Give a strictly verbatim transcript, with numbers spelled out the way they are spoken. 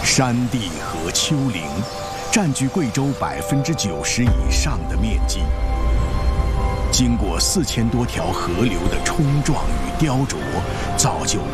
山地和丘陵占据贵州百分之九十以上的面积。经过四千多条河流的冲撞与雕琢，造就